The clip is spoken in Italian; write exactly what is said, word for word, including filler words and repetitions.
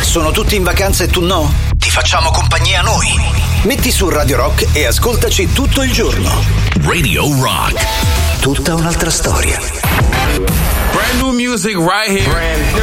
sono tutti in vacanza e tu no? Ti facciamo compagnia noi. Metti su Radio Rock e ascoltaci tutto il giorno. Radio Rock. Tutta un'altra storia. Brand new music right here. Brand